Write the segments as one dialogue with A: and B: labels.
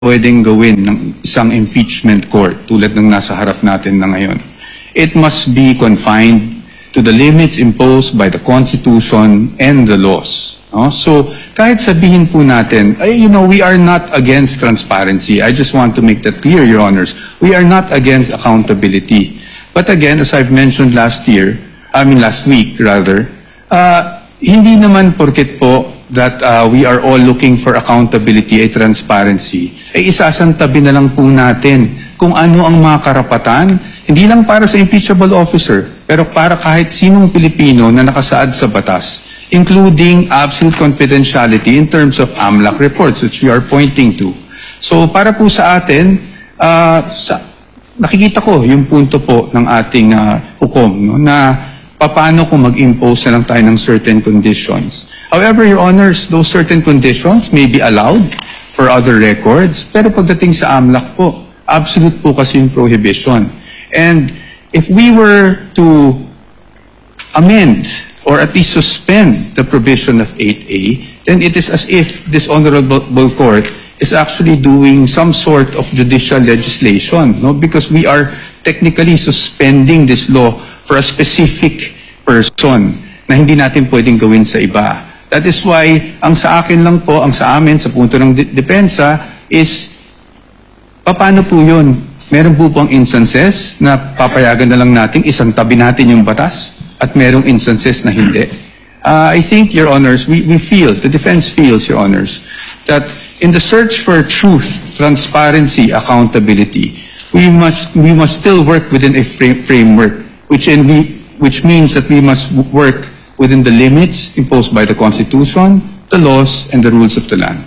A: pwedeng gawin ng isang impeachment court tulad ng nasa harap natin na ngayon. It must be confined to the limits imposed by the Constitution and the laws. No? So, kahit sabihin po natin, we are not against transparency. I just want to make that clear, Your Honors. We are not against accountability. But again, as I've mentioned last week, hindi naman porket po that we are all looking for accountability ay transparency, ay isasantabi na lang po natin kung ano ang mga karapatan, hindi lang para sa impeachable officer, pero para kahit sinong Pilipino na nakasaad sa batas, including absolute confidentiality in terms of AMLAC reports, which we are pointing to. So para po sa atin, nakikita ko yung punto po ng ating hukom, no, na paano kung mag-impose na lang tayo ng certain conditions. However, Your Honors, those certain conditions may be allowed for other records, pero pagdating sa AMLAC po, absolute po kasi yung prohibition. And if we were to amend or at least suspend the provision of 8A, then it is as if this Honorable Court is actually doing some sort of judicial legislation, no? Because we are technically suspending this law for a specific person na hindi natin pwedeng gawin sa iba. That is why, ang sa akin lang po, ang sa amin, sa punto ng depensa, is, paano po yun? Meron po bang instances na papayagan na lang natin, isang tabi natin yung batas, at merong instances na hindi? I think, Your Honors, we feel, the defense feels, Your Honors, that in the search for truth, transparency, accountability, we must still work within a framework, which means that we must work within the limits imposed by the Constitution, the laws, and the rules of the land.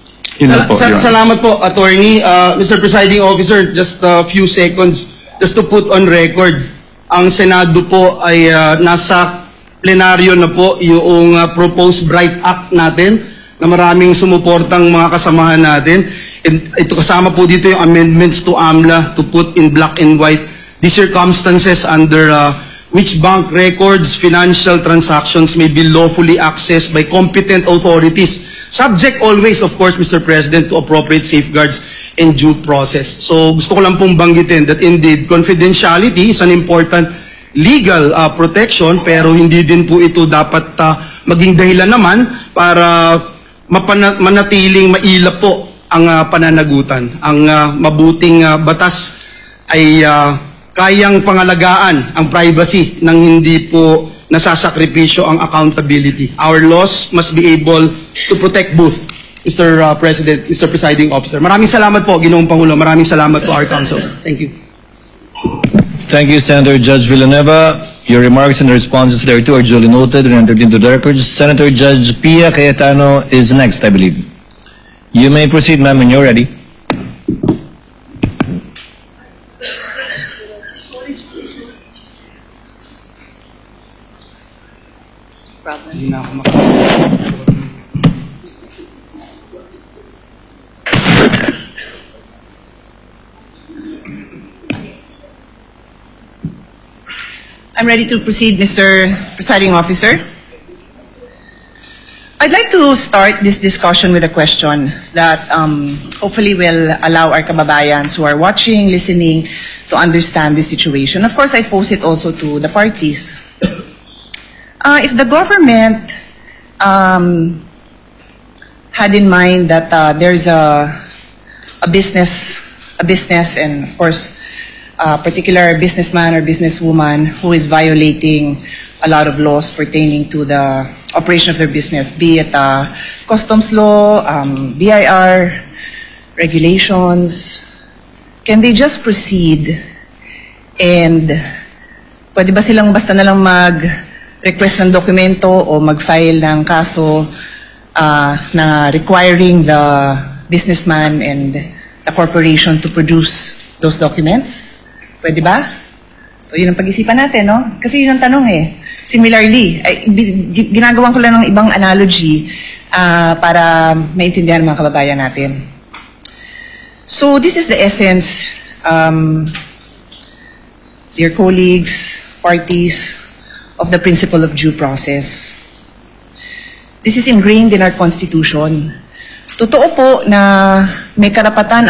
B: Salamat po, Attorney. Mr. Presiding Officer, just a few seconds, just to put on record, ang Senado po ay nasa plenaryo na po yung proposed Bright Act natin na maraming sumuportang mga kasamahan natin. And ito kasama po dito yung amendments to AMLA to put in black and white the circumstances under which bank records, financial transactions may be lawfully accessed by competent authorities, subject always, of course, Mr. President, to appropriate safeguards and due process. So gusto ko lang pong banggitin that indeed, confidentiality is an important legal protection, pero hindi din po ito dapat maging dahilan naman para manatiling mailap po ang pananagutan. Ang mabuting batas ay kayang pangalagaan ang privacy nang hindi po nasasakripisyo ang accountability. Our laws must be able to protect both, Mr. President, Mr. Presiding Officer. Maraming salamat po, Ginoong Pangulo. Maraming salamat to our councils. Thank you.
C: Thank you, Senator Judge Villanueva. Your remarks and responses thereto are duly noted and entered into the records. Senator Judge Pia Cayetano is next, I believe. You may proceed, ma'am, when you're ready.
D: I'm ready to proceed, Mr. Presiding Officer. I'd like to start this discussion with a question that hopefully will allow our kababayans who are watching, listening, to understand the situation. Of course, I pose it also to the parties. If the government had in mind that there's a business and of course a particular businessman or businesswoman who is violating a lot of laws pertaining to the operation of their business, be it customs law, BIR, regulations, can they just proceed and pwede ba silang basta na lang mag-request ng dokumento o mag-file ng kaso na requiring the businessman and the corporation to produce those documents? Pwede ba? So yun ang pag-isipan natin, no? Kasi yun ang tanong eh. Similarly, ginagawan ko lang ng ibang analogy para maintindihan mga kababayan natin. So this is the essence, dear colleagues, parties, of the principle of due process. This is ingrained in our Constitution. Totoo po na may karapatan